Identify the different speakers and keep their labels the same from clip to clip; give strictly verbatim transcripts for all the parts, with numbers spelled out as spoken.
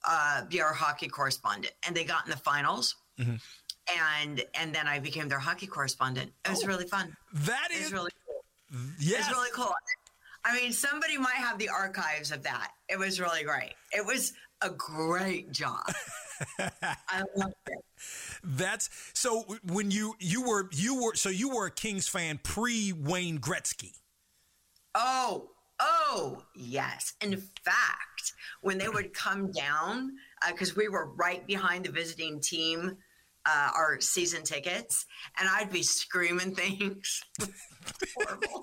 Speaker 1: uh, be our hockey correspondent, and they got in the finals. Mm-hmm. And and then I became their hockey correspondent. It was oh, really fun.
Speaker 2: That
Speaker 1: is
Speaker 2: is
Speaker 1: really cool.
Speaker 2: Yes.
Speaker 1: It's really cool. I mean, somebody might have the archives of that. It was really great. It was a great job. I loved it.
Speaker 2: That's so when you you were you were so you were a Kings fan pre Wayne Gretzky.
Speaker 1: Oh, oh, yes. In fact, when they would come down, because uh, we were right behind the visiting team, uh, our season tickets, and I'd be screaming things. Horrible.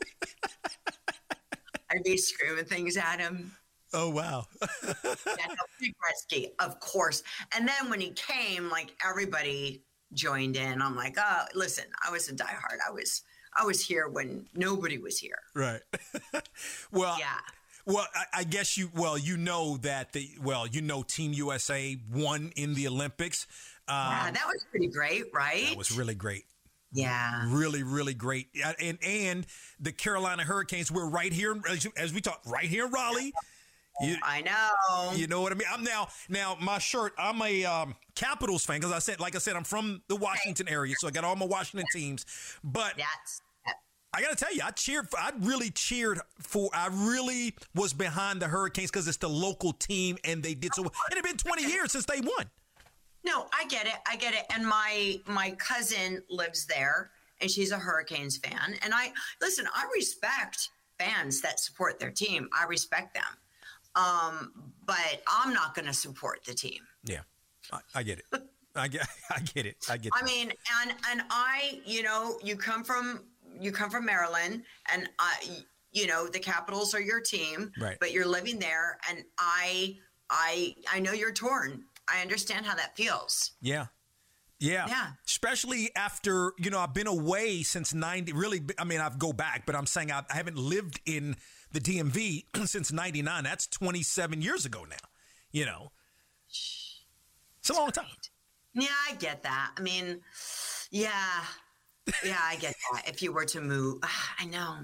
Speaker 1: I'd be screaming things at him.
Speaker 2: Oh, wow.
Speaker 1: Yeah, no, Gretzky, of course. And then when he came, like everybody joined in. I'm like, oh, listen, I was a diehard. I was I was here when nobody was here.
Speaker 2: Right. Well,
Speaker 1: yeah.
Speaker 2: Well, I, I guess you, well, you know that the, well, you know, Team U S A won in the Olympics. Um,
Speaker 1: yeah, that was pretty great, right?
Speaker 2: That was really great.
Speaker 1: Yeah.
Speaker 2: Really, really great. And, and the Carolina Hurricanes were right here, as we talked, right here in Raleigh.
Speaker 1: You, I know.
Speaker 2: You know what I mean? I'm now, now my shirt, I'm a um, Capitals fan because I said, like I said, I'm from the Washington area, so I got all my Washington teams. But
Speaker 1: That's, that.
Speaker 2: I got to tell you, I cheered, for, I really cheered for, I really was behind the Hurricanes because it's the local team and they did so. It had been twenty years since they won.
Speaker 1: No, I get it. I get it. And my my cousin lives there, and she's a Hurricanes fan. And I, listen, I respect fans that support their team. I respect them. Um, but I'm not going to support the team.
Speaker 2: Yeah, I, I get it. I get, I get it. I get.
Speaker 1: I mean, and and I, you know, you come from you come from Maryland, and I, you know, the Capitals are your team,
Speaker 2: right?
Speaker 1: But you're living there, and I, I, I know you're torn. I understand how that feels.
Speaker 2: Yeah. Yeah.
Speaker 1: Yeah.
Speaker 2: Especially after, you know, I've been away since ninety. Really, I mean, I've go back, but I'm saying I, I haven't lived in the D M V since ninety-nine. That's twenty-seven years ago now. You know, it's a long time.
Speaker 1: Yeah, I get that. I mean, yeah. Yeah, I get that. If you were to move, I know.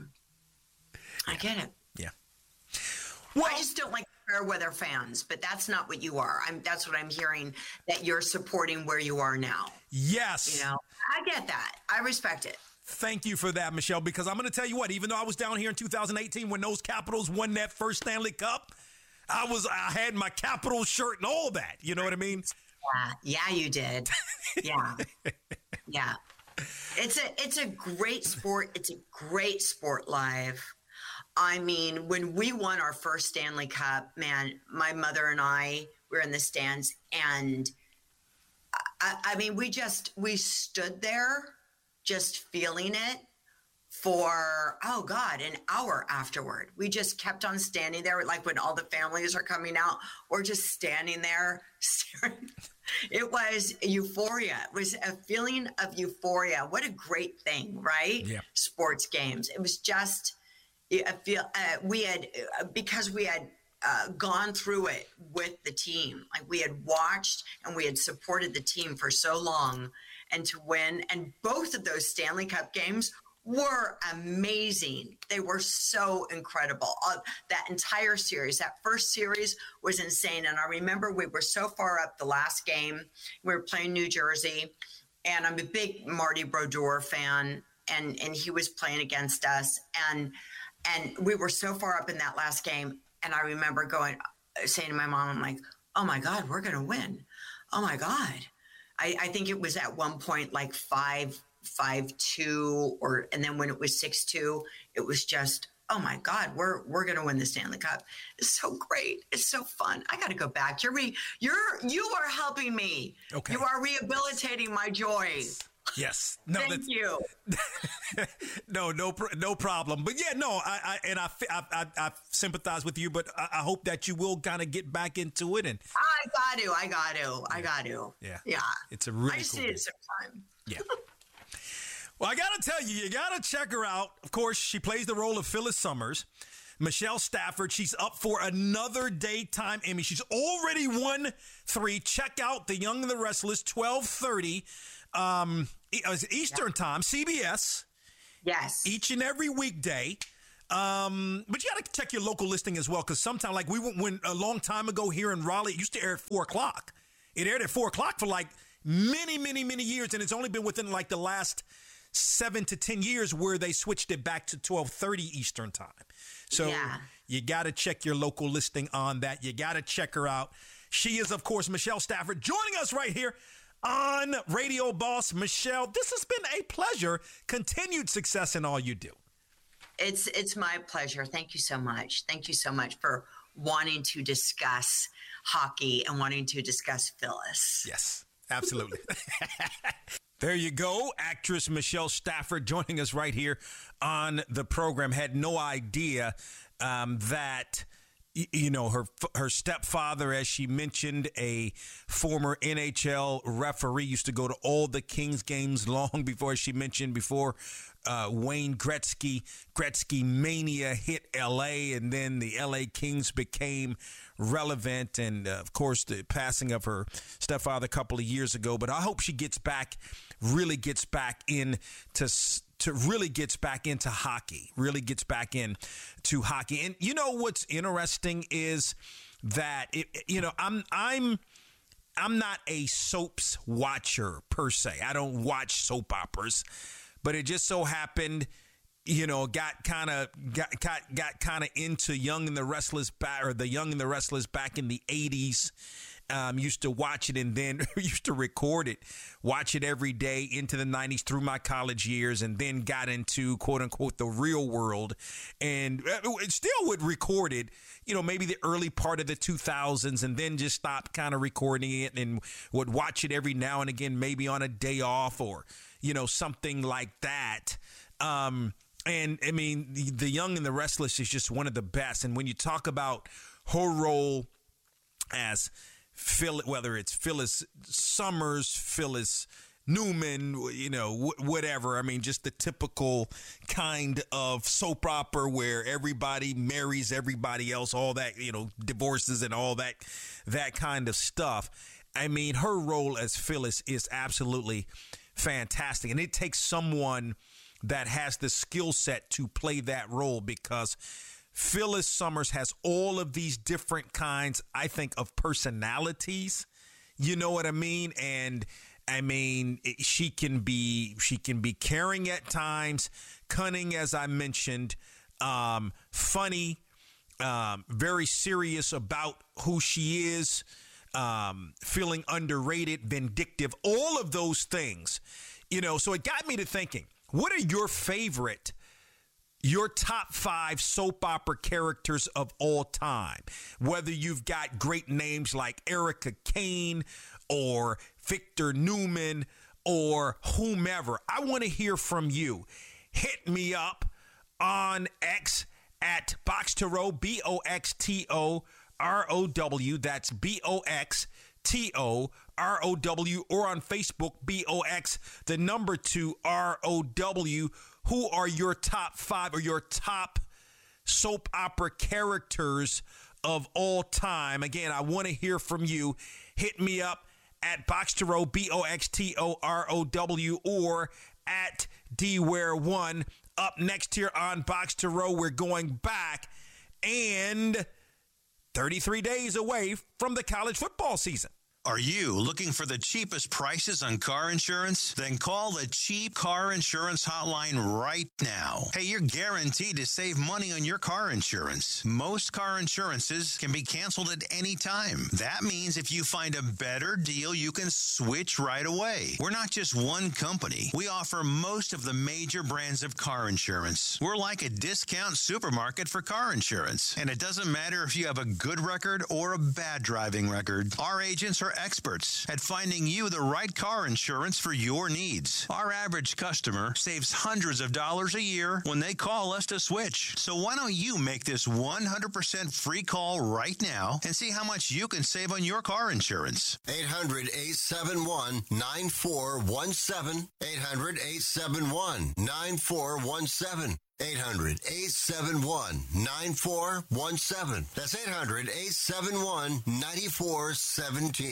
Speaker 1: I get it.
Speaker 2: Yeah.
Speaker 1: Well, I just don't like fair weather fans, but that's not what you are. I'm. That's what I'm hearing, that you're supporting where you are now.
Speaker 2: Yes.
Speaker 1: You know, I get that. I respect it.
Speaker 2: Thank you for that, Michelle, because I'm going to tell you what, even though I was down here in two thousand eighteen when those Capitals won that first Stanley Cup, I was, I had my Capitals shirt and all that. You know what I mean?
Speaker 1: Yeah, yeah, you did. Yeah. Yeah. It's a, it's a great sport. It's a great sport live. I mean, when we won our first Stanley Cup, man, my mother and I were in the stands, and I, I mean, we just, we stood there just feeling it for, oh God, an hour afterward. We just kept on standing there. Like when all the families are coming out, we're just standing there staring. It was euphoria. It was a feeling of euphoria. What a great thing, right?
Speaker 2: Yeah.
Speaker 1: Sports games. It was just, I feel uh, we had, uh, because we had uh, gone through it with the team. Like we had watched and we had supported the team for so long, and to win. And both of those Stanley Cup games were amazing. They were so incredible. Uh, that entire series, that first series was insane. And I remember we were so far up the last game. We were playing New Jersey, and I'm a big Marty Brodeur fan, and, and he was playing against us. And, and we were so far up in that last game. And I remember going, saying to my mom, I'm like, oh my God, we're going to win. Oh my God. I, I think it was at one point like five, five, two, or, and then when it was six, two, it was just, oh my God, we're, we're going to win the Stanley Cup. It's so great. It's so fun. I got to go back. You're, re, you're, you are helping me.
Speaker 2: Okay.
Speaker 1: You are rehabilitating my joy.
Speaker 2: Yes. No,
Speaker 1: Thank
Speaker 2: that's,
Speaker 1: you.
Speaker 2: no, no, no problem. But yeah, no, I, I and I, I, I, I sympathize with you, but I, I hope that you will kind of get back into it. And
Speaker 1: I got to, I got to, I got to.
Speaker 2: Yeah.
Speaker 1: Yeah.
Speaker 2: It's a really
Speaker 1: I just
Speaker 2: cool
Speaker 1: needed
Speaker 2: game.
Speaker 1: some time.
Speaker 2: Yeah. Well, I got to tell you, you got to check her out. Of course, she plays the role of Phyllis Summers. Michelle Stafford, she's up for another Daytime Emmy. She's already won three. Check out The Young and the Restless, twelve thirty um, Eastern yeah. Time, C B S.
Speaker 1: Yes.
Speaker 2: Each and every weekday. Um, but you got to check your local listing as well, because sometimes, like we went when a long time ago here in Raleigh, it used to air at four o'clock. It aired at four o'clock for like many, many, many years, and it's only been within like the last seven to ten years where they switched it back to twelve thirty Eastern time. So
Speaker 1: yeah.
Speaker 2: you got to check your local listing on that. You got to check her out. She is, of course, Michelle Stafford, joining us right here on Radio Boss. Michelle, this has been a pleasure. Continued success in all you do.
Speaker 1: It's it's my pleasure. Thank you so much. Thank you so much for wanting to discuss hockey and wanting to discuss Phyllis.
Speaker 2: Yes, absolutely. There you go. Actress Michelle Stafford joining us right here on the program. Had no idea um, that, you know, her her stepfather, as she mentioned, a former N H L referee, used to go to all the Kings games long before, she mentioned, before uh, Wayne Gretzky, Gretzky mania hit L A, and then the L A Kings became relevant, and, uh, of course, the passing of her stepfather a couple of years ago. But I hope she gets back, really gets back in to to really gets back into hockey, really gets back in to hockey. And you know what's interesting is that, it, you know, I'm I'm I'm not a soaps watcher per se. I don't watch soap operas, but it just so happened, you know, got kind of got got, got kind of into Young and the Restless back, or the Young and the Restless back in the eighties. Um, used to watch it, and then used to record it, watch it every day into the nineties through my college years, and then got into, quote unquote, the real world, and it still would record it, you know, maybe the early part of the two thousands, and then just stopped kind of recording it, and would watch it every now and again, maybe on a day off, or, you know, something like that. Um, and I mean, the, the Young and the Restless is just one of the best. And when you talk about her role as Phil, whether it's Phyllis Summers, Phyllis Newman, you know, wh- whatever. I mean, just the typical kind of soap opera where everybody marries everybody else, all that, you know, divorces and all that, that kind of stuff. I mean, her role as Phyllis is absolutely fantastic. And it takes someone that has the skill set to play that role, because Phyllis Summers has all of these different kinds, I think, of personalities. You know what I mean? And I mean, it, she can be she can be caring at times, cunning, as I mentioned, um, funny, um, very serious about who she is, um, feeling underrated, vindictive, all of those things. You know, so it got me to thinking, what are your favorite Your top five soap opera characters of all time? Whether you've got great names like Erica Kane or Victor Newman or whomever, I want to hear from you. Hit me up on X at Box to Row, B O X T O R O W. That's B O X T O R O W, or on Facebook, B O X, the number two, R O W. Who are your top five or your top soap opera characters of all time? Again, I want to hear from you. Hit me up at Box to Row, B O X T O R O W, or at D Ware one. Up next here on Box to Row, we're going back and thirty-three days away from the college football season.
Speaker 3: Are you looking for the cheapest prices on car insurance? Then call the Cheap Car Insurance Hotline right now. Hey, you're guaranteed to save money on your car insurance. Most car insurances can be canceled at any time. That means if you find a better deal, you can switch right away. We're not just one company. We offer most of the major brands of car insurance. We're like a discount supermarket for car insurance. And it doesn't matter if you have a good record or a bad driving record. Our agents are experts at finding you the right car insurance for your needs. Our average customer saves hundreds of dollars a year when they call us to switch. So why don't you make this one hundred percent free call right now and see how much you can save on your car insurance?
Speaker 4: eight hundred, eight seven one, nine four one seven. eight hundred, eight seven one, nine four one seven. eight hundred, eight seven one, nine four one seven. That's eight hundred, eight seven one, nine four one seven.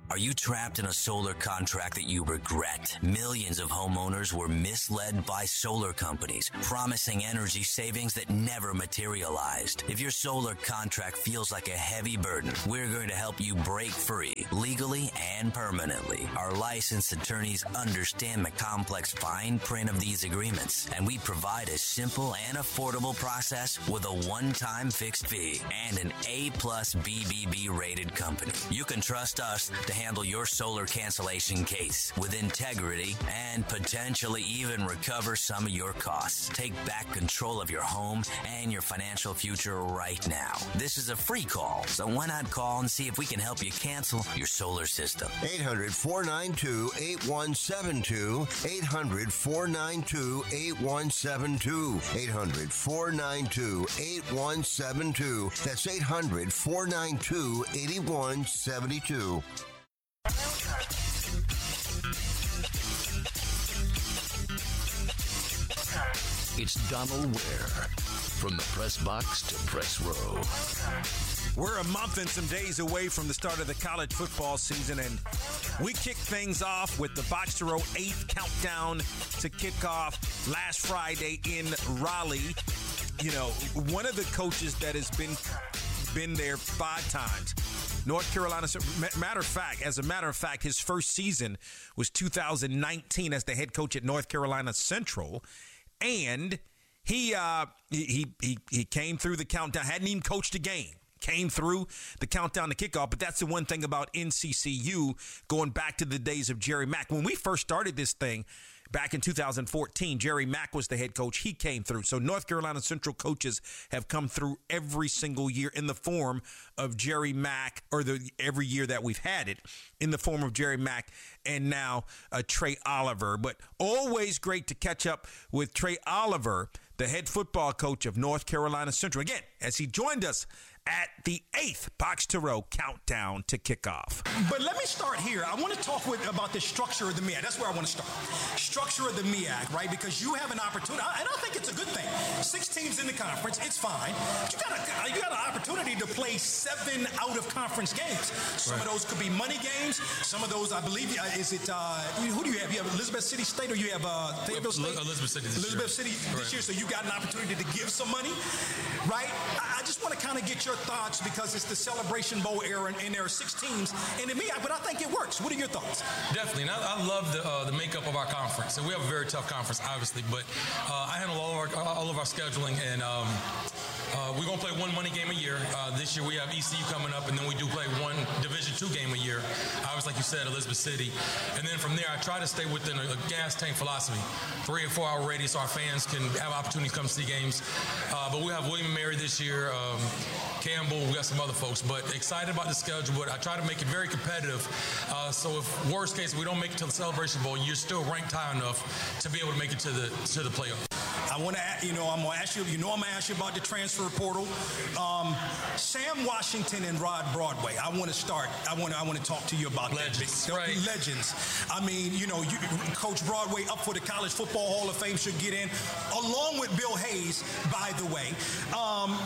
Speaker 5: Are you trapped in a solar contract that you regret? Millions of homeowners were misled by solar companies, promising energy savings that never materialized. If your solar contract feels like a heavy burden, we're going to help you break free, legally and permanently. Our licensed attorneys understand the complex fine print of these agreements, and we provide a simple and affordable process with a one-time fixed fee and an A plus B B B rated company. You can trust us to handle your solar cancellation case with integrity and potentially even recover some of your costs. Take back control of your home and your financial future right now. This is a free call, so why not call and see if we can help you cancel your solar system?
Speaker 4: eight hundred, four nine two, eight one seven two. eight hundred, four nine two, eight one seven two. eight hundred, four nine two, eight one seven two. That's eight hundred, four nine two, eight one seven two.
Speaker 6: It's Donald Ware, from the press box to press row.
Speaker 2: We're a month and some days away from the start of the college football season, and we kick things off with the Box to Row eighth countdown to kick off last Friday in Raleigh. You know, one of the coaches that has been been there five times, North Carolina. Matter of fact, as a matter of fact, his first season was two thousand nineteen as the head coach at North Carolina Central, and he uh, he he he came through the countdown. Hadn't even coached a game. Came through the countdown to kickoff. But that's the one thing about N C C U, going back to the days of Jerry Mack. When we first started this thing back in two thousand fourteen, Jerry Mack was the head coach. He came through. So North Carolina Central coaches have come through every single year in the form of Jerry Mack, or the every year that we've had it in the form of Jerry Mack and now uh, Trey Oliver. But always great to catch up with Trey Oliver, the head football coach of North Carolina Central. Again, as he joined us at the eighth Box to Row countdown to kickoff.
Speaker 7: But let me start here. I want to talk with, about the structure of the M E A C. That's where I want to start. Structure of the M E A C, right? Because you have an opportunity, and I think it's a good thing. Six teams in the conference, it's fine. But you got a, you got an opportunity to play seven out of conference games. Some right. of those could be money games. Some of those, I believe, uh, is it? Uh, who do you have? You have Elizabeth City State, or you have uh, Fayetteville State?
Speaker 8: Elizabeth City. This
Speaker 7: Elizabeth
Speaker 8: year.
Speaker 7: City this right. year. So you got an opportunity to give some money, right? I, I just want to kind of get your thoughts, because it's the Celebration Bowl era, and, and there are six teams in the M E A C, but I think it works. What are your thoughts?
Speaker 8: Definitely, and I, I love the uh, the makeup of our conference. And we have a very tough conference, obviously, but uh, I handle all of our all of our scheduling, and um, uh, we're gonna play one money game a year. Uh, this year we have E C U coming up, and then we do play one Division two game a year. Obviously, like you said, Elizabeth City, and then from there I try to stay within a, a gas tank philosophy, three or four hour radius, so our fans can have opportunity to come see games. Uh, but we have William and Mary this year. Um, Campbell, we got some other folks, but excited about the schedule. But I try to make it very competitive. Uh, so if worst case we don't make it to the Celebration Bowl, you're still ranked high enough to be able to make it to the to the playoff.
Speaker 7: I want to, you know, I'm gonna ask you. You know, I'm gonna ask you about the transfer portal. Um, Sam Washington and Rod Broadway. I want to start. I want to. I want to talk to you about
Speaker 8: legends.
Speaker 7: That.
Speaker 8: Right.
Speaker 7: Legends. I mean, you know, you, Coach Broadway up for the College Football Hall of Fame, should get in, along with Bill Hayes, by the way. Um,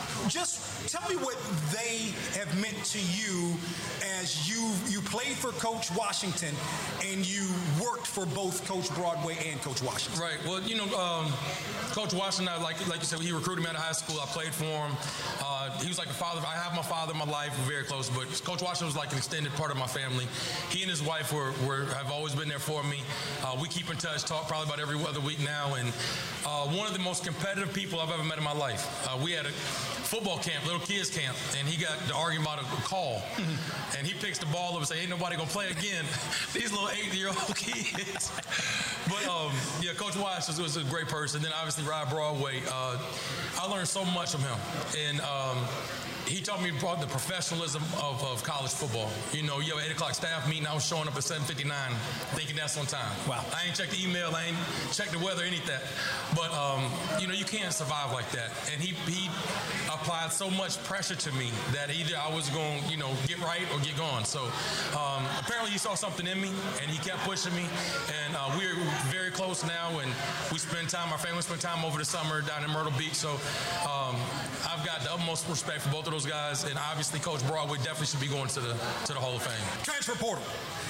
Speaker 7: just tell me what they have meant to you as you you played for Coach Washington and you worked for both Coach Broadway and Coach Washington.
Speaker 8: Right. Well, you know, um, Coach Washington, I, like like you said, he recruited me out of high school. I played for him. Uh, he was like a father. I have my father in my life. We're very close, but Coach Washington was like an extended part of my family. He and his wife were, were have always been there for me. Uh, we keep in touch, talk probably about every other week now, and uh, one of the most competitive people I've ever met in my life. Uh, we had a football camp, little kids camp, and he got to arguing about a call. And he picks the ball up and say, ain't nobody gonna play again. These little eight-year-old kids. But um, yeah, Coach Weiss was, was a great person. Then obviously Rod Broadway, uh, I learned so much from him. And um, he taught me about the professionalism of, of college football. You know, you have an eight o'clock staff meeting, I was showing up at seven fifty-nine thinking that's on time.
Speaker 7: Wow.
Speaker 8: I ain't checked the email, I ain't checked the weather, anything. But, um, you know, you can't survive like that. And he, he applied so much pressure to me that either I was going to, you know, get right or get gone. So um, apparently he saw something in me, and he kept pushing me. And uh, we're very close now, and we spend time, our family spend time over the summer down in Myrtle Beach. So um, I've got the utmost respect for both of those those guys, and obviously Coach Broadway definitely should be going to the to the Hall of Fame.
Speaker 7: Transfer portal.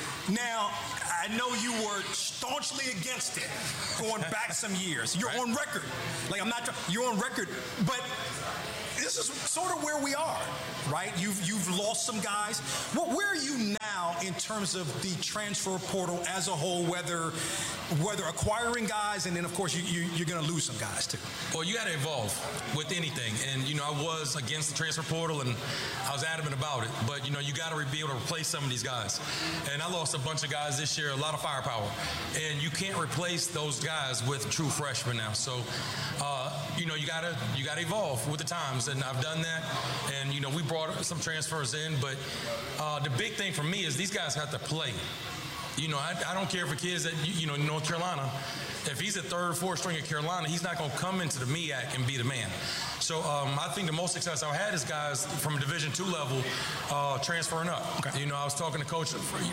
Speaker 7: Now, I know you were staunchly against it going back some years. You're right on record. Like, I'm not trying, you're on record, but this is sort of where we are, right? You've you've lost some guys. Well, where are you now in terms of the transfer portal as a whole, whether whether acquiring guys, and then, of course, you, you, you're going to lose some guys, too?
Speaker 8: Well, you got to evolve with anything. And, you know, I was against the transfer portal, and I was adamant about it. But, you know, you got to be able to replace some of these guys. And I lost a bunch of guys this year, a lot of firepower. And you can't replace those guys with true freshmen now. So, uh, you know, you got to you got to evolve with the times. And I've done that. And, you know, we brought some transfers in. But uh, the big thing for me is these guys have to play. You know, I, I don't care for kids that, you know, North Carolina. If he's a third, fourth string at Carolina, he's not going to come into the M E A C and be the man. So um, I think the most success I've had is guys from Division two level uh, transferring up. Okay. You know, I was talking to Coach,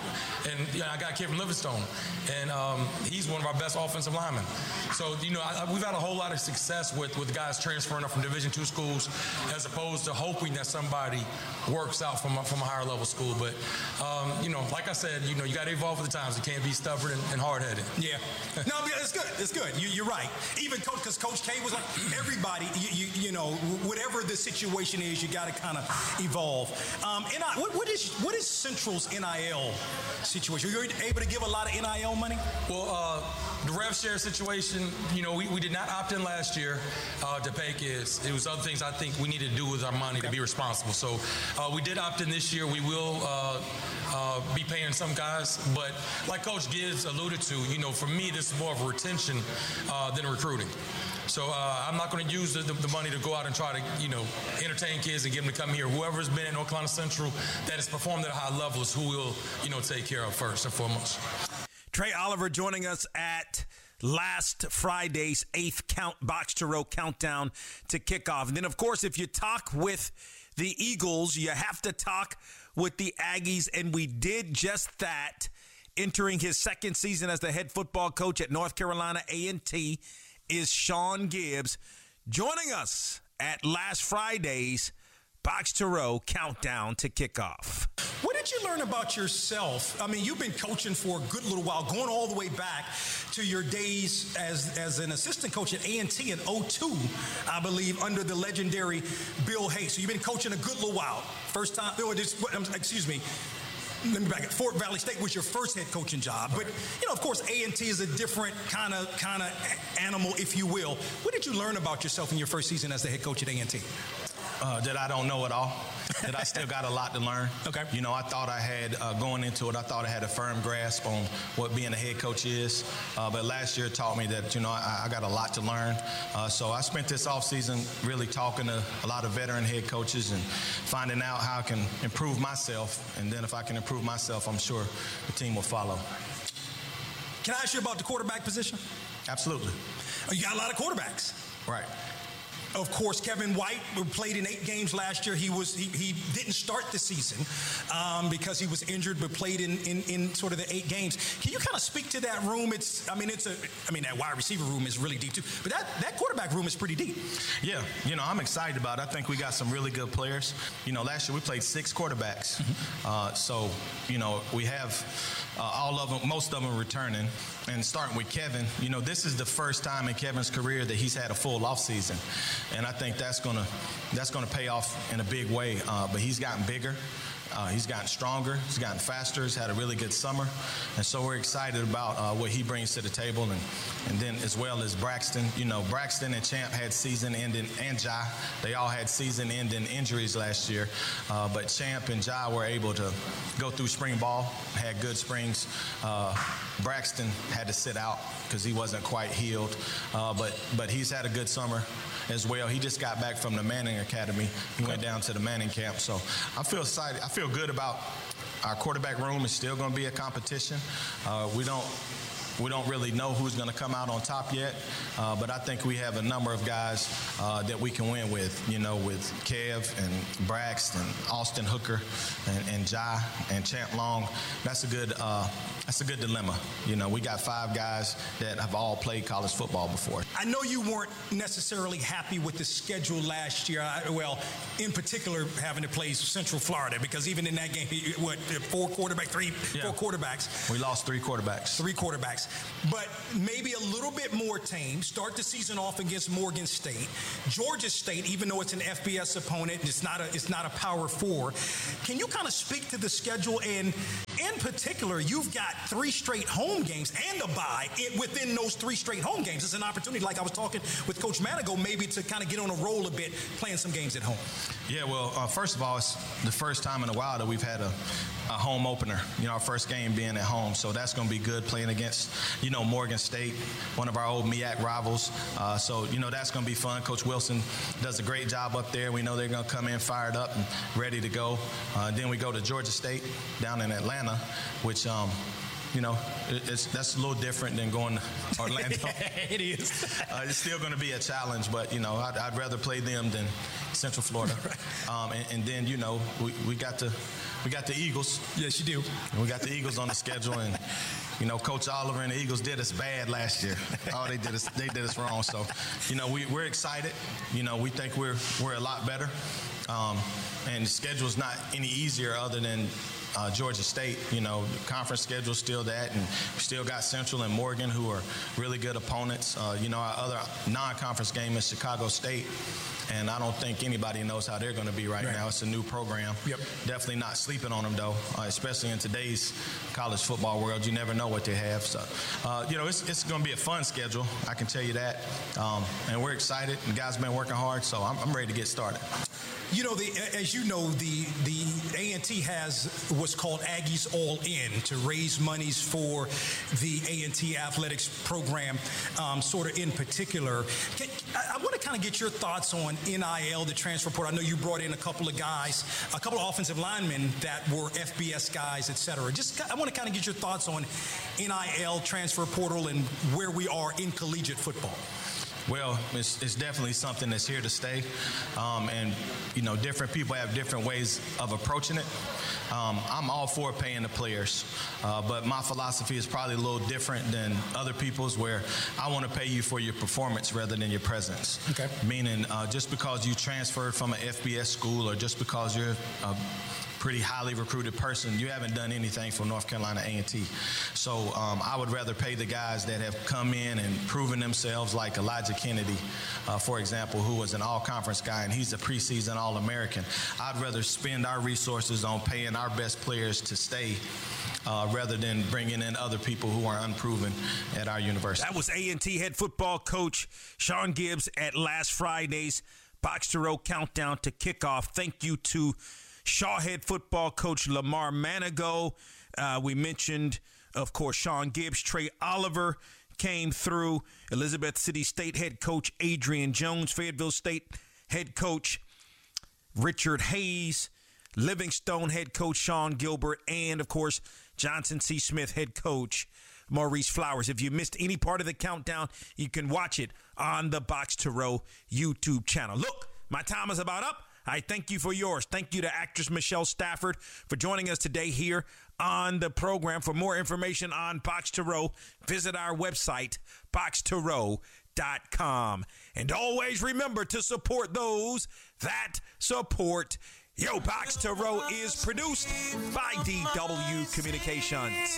Speaker 8: and you know, I got a kid from Livingstone, and um, he's one of our best offensive linemen. So, you know, I, we've had a whole lot of success with, with guys transferring up from Division two schools as opposed to hoping that somebody works out from a, from a higher level school. But, um, you know, like I said, you know, you got to evolve with the times. You can't be stubborn and, and hard-headed.
Speaker 7: Yeah. No, it's good. It's good. You, you're right. Even Coach, because Coach K was like, everybody, you, you, you know, whatever the situation is, you got to kind of evolve. Um, N I, what, what is what is Central's N I L situation? Are you able to give a lot of N I L money?
Speaker 8: Well, uh, the rev share situation, you know, we, we did not opt in last year uh, to pay kids. It was other things I think we needed to do with our money okay. to be responsible. So uh, we did opt in this year. We will uh, uh, be paying some guys, but like Coach Gibbs alluded to, you know, for me, this is more of a retention uh, than recruiting. So uh, I'm not going to use the, the, the money to go out and try to, you know, entertain kids and get them to come here. Whoever's been at North Carolina Central that has performed at a high level is who we'll, you know, take care of first and foremost.
Speaker 2: Trey Oliver joining us at last Friday's eighth count Box to Row countdown to kickoff. And then, of course, if you talk with the Eagles, you have to talk with the Aggies, and we did just that. Entering his second season as the head football coach at North Carolina A and T is Sean Gibbs, joining us at last Friday's Box to Row countdown to kickoff.
Speaker 7: What did you learn about yourself? I mean, you've been coaching for a good little while, going all the way back to your days as, as an assistant coach at A and T in oh two, I believe, under the legendary Bill Hayes. So you've been coaching a good little while. First time, or just, excuse me, let me back up. Fort Valley State was your first head coaching job. But, you know, of course, A and T is a different kind of kind of animal, if you will. What did you learn about yourself in your first season as the head coach at A and T?
Speaker 9: Uh, that I don't know it all, that I still got a lot to learn.
Speaker 7: Okay.
Speaker 9: You know, I thought I had, uh, going into it, I thought I had a firm grasp on what being a head coach is. Uh, but last year taught me that, you know, I, I got a lot to learn. Uh, so I spent this offseason really talking to a lot of veteran head coaches and finding out how I can improve myself. And then if I can improve myself, I'm sure the team will follow.
Speaker 7: Can I ask you about the quarterback position?
Speaker 9: Absolutely.
Speaker 7: You got a lot of quarterbacks.
Speaker 9: Right.
Speaker 7: Of course, Kevin White, who played in eight games last year, he was he, he didn't start the season um, because he was injured, but played in, in in sort of the eight games. Can you kind of speak to that room? It's I mean it's a I mean that wide receiver room is really deep too, but that that quarterback room is pretty deep.
Speaker 9: Yeah, you know I'm excited about it. I think we got some really good players. You know, last year we played six quarterbacks, mm-hmm. uh, so you know we have uh, all of them, most of them returning. And starting with Kevin, you know, this is the first time in Kevin's career that he's had a full offseason. And I think that's going to that's going to pay off in a big way. Uh, but he's gotten bigger. Uh, he's gotten stronger. He's gotten faster. He's had a really good summer. And so we're excited about uh, what he brings to the table. And, and then as well as Braxton. You know, Braxton and Champ had season-ending, and Jai, they all had season-ending injuries last year. Uh, but Champ and Jai were able to go through spring ball, had good springs. Uh, Braxton had to sit out because he wasn't quite healed. Uh, but, but he's had a good summer as well. He just got back from the Manning Academy. He went down to the Manning camp. So I feel excited. I feel good about our quarterback room. Is still going to be a competition. Uh, we don't we don't really know who's going to come out on top yet, uh, but I think we have a number of guys uh, that we can win with, you know, with Kev and Braxton, Austin Hooker, and, and Jai and Champ Long. That's a good uh, that's a good dilemma. You know, we got five guys that have all played college football before.
Speaker 7: I know you weren't necessarily happy with the schedule last year. I, well, in particular, having to play Central Florida, because even in that game, what, four quarterbacks, three,
Speaker 9: yeah.
Speaker 7: four quarterbacks.
Speaker 9: We lost three quarterbacks.
Speaker 7: Three quarterbacks. But maybe a little bit more tame. Start the season off against Morgan State. Georgia State, even though it's an F B S opponent, it's not a, it's not a Power Four. Can you kind of speak to the schedule? And in particular, you've got three straight home games and a bye it, within those three straight home games. It's an opportunity, like I was talking with Coach Manigault, maybe to kind of get on a roll a bit, playing some games at home.
Speaker 9: Yeah, well, uh, first of all, it's the first time in a while that we've had a, a home opener, you know, our first game being at home. So that's going to be good, playing against, you know, Morgan State, one of our old M E A C rivals. Uh, so, you know, that's going to be fun. Coach Wilson does a great job up there. We know they're going to come in fired up and ready to go. Uh, then we go to Georgia State down in Atlanta, which, um, you know, it's, that's a little different than going to Orlando.
Speaker 7: It is.
Speaker 9: uh, it's still going to be a challenge, but, you know, I'd, I'd rather play them than Central Florida. Um, and, and then, you know, we, we got the we got the Eagles.
Speaker 7: Yes, you do.
Speaker 9: And we got the Eagles on the schedule, and, you know, Coach Oliver and the Eagles did us bad last year. Oh, they did us they did us wrong. So, you know, we, we're excited. You know, we think we're we're a lot better. Um, and the schedule's not any easier other than Uh, Georgia State. You know, the conference schedule's still that, and we still got Central and Morgan, who are really good opponents. Uh, you know, our other non-conference game is Chicago State, and I don't think anybody knows how they're going to be right, right now. It's a new program.
Speaker 7: Yep.
Speaker 9: Definitely not sleeping on them, though, uh, especially in today's college football world. You never know what they have. So, uh, you know, it's, it's going to be a fun schedule, I can tell you that. Um, and we're excited. The guys have been working hard, so I'm, I'm ready to get started.
Speaker 7: You know, the, as you know, the the A and T has what's called Aggies All In to raise monies for the A and T athletics program, um, sort of in particular. Can, I, I want to kind of get your thoughts on N I L, the transfer portal. I know you brought in a couple of guys, a couple of offensive linemen that were F B S guys, et cetera. Just, I want to kind of get your thoughts on N I L, transfer portal, and where we are in collegiate football.
Speaker 9: Well, it's, it's definitely something that's here to stay, um, and, you know, different people have different ways of approaching it. Um, I'm all for paying the players, uh, but my philosophy is probably a little different than other people's, where I want to pay you for your performance rather than your presence.
Speaker 7: Okay. Meaning,
Speaker 9: uh, just because you transferred from an F B S school, or just because you're a pretty highly recruited person, you haven't done anything for North Carolina A and T. So um, I would rather pay the guys that have come in and proven themselves, like Elijah Kennedy, uh, for example, who was an all-conference guy, and he's a preseason All-American. I'd rather spend our resources on paying our best players to stay uh, rather than bringing in other people who are unproven at our university.
Speaker 2: That was A and T head football coach Sean Gibbs at last Friday's Box to Row Countdown to Kickoff. Thank you to Shaw head football coach Lamar Manigault. Uh, we mentioned, of course, Sean Gibbs. Trey Oliver came through. Elizabeth City State head coach Adrian Jones. Fayetteville State head coach Richard Hayes. Livingstone head coach Sean Gilbert. And, of course, Johnson C. Smith head coach Maurice Flowers. If you missed any part of the countdown, you can watch it on the Box to Row YouTube channel. Look, my time is about up. I thank you for yours. Thank you to actress Michelle Stafford for joining us today here on the program. For more information on Box to Row, visit our website, box to row dot com. And always remember to support those that support Yo. Box to Row is produced by D W Communications.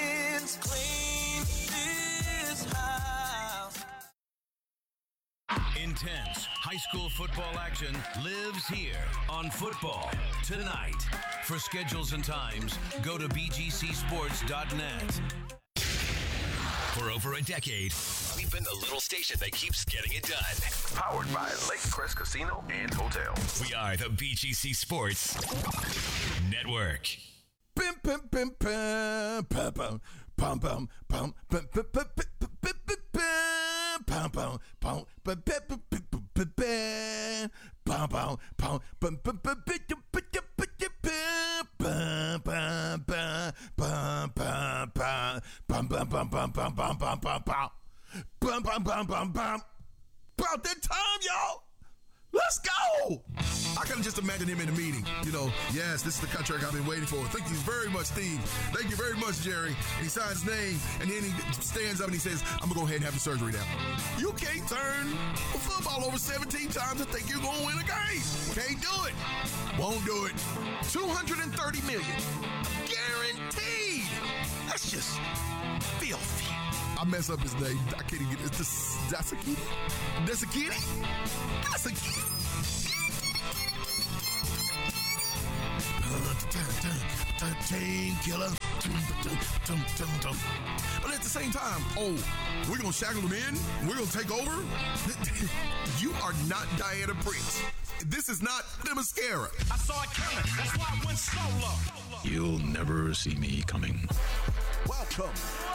Speaker 6: Intense high school football action lives here on Football Tonight. For schedules and times, go to b g c sports dot net.
Speaker 10: For over a decade, we've been the little station that keeps getting it done.
Speaker 11: Powered by Lake Crest Casino and Hotel.
Speaker 10: We are the B G C Sports Network.
Speaker 12: Bim, bim, bim, bim, bum, bum, bum, bum, bum, bum, bum, bum, Pow pow pow ba ba ba ba ba ba pow pow pow ba ba ba ba ba ba ba ba ba ba ba ba bum, bum, bum, bum, bum, bum, bum, bum, bum, bum. Bum, bum, bum, bum, bum. About that time, y'all. Let's go.
Speaker 13: I can just imagine him in a meeting. You know, yes, this is the contract I've been waiting for. Thank you very much, Steve. Thank you very much, Jerry. And he signs his name, and then he stands up and he says, I'm going to go ahead and have the surgery now. You can't turn a football over seventeen times and think you're going to win a game. Can't do it. Won't do it. two hundred thirty million dollars. Guaranteed. That's just filthy. I mess up his name. I can't even get it. That's a kitty. That's a kitty. That's a kitty. Team killer. But at the same time, oh, we're going to shackle them in. We're going to take over. You are not Diana Prince. This is not the mascara.
Speaker 14: I saw it coming. That's why I went solo.
Speaker 15: You'll never see me coming.
Speaker 4: Welcome